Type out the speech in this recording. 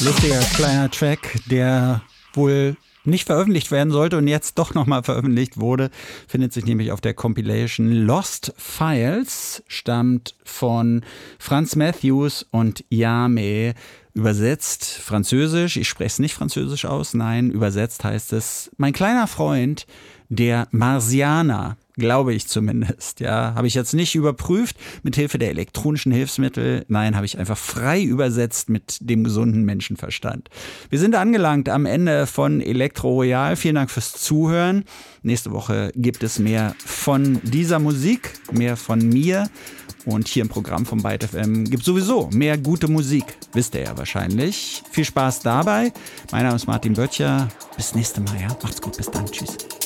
Lustiger kleiner Track, der wohl nicht veröffentlicht werden sollte und jetzt doch nochmal veröffentlicht wurde, findet sich nämlich auf der Compilation Lost Files, stammt von Franz Matthews und Yame, übersetzt französisch, ich spreche es nicht französisch aus, nein, übersetzt heißt es, mein kleiner Freund, der Marsianer. Glaube ich zumindest, ja. Habe ich jetzt nicht überprüft mit Hilfe der elektronischen Hilfsmittel. Nein, habe ich einfach frei übersetzt mit dem gesunden Menschenverstand. Wir sind angelangt am Ende von Elektro Royal. Vielen Dank fürs Zuhören. Nächste Woche gibt es mehr von dieser Musik, mehr von mir. Und hier im Programm von Byte FM gibt es sowieso mehr gute Musik. Wisst ihr ja wahrscheinlich. Viel Spaß dabei. Mein Name ist Martin Böttcher. Bis nächste Mal, ja. Macht's gut, bis dann. Tschüss.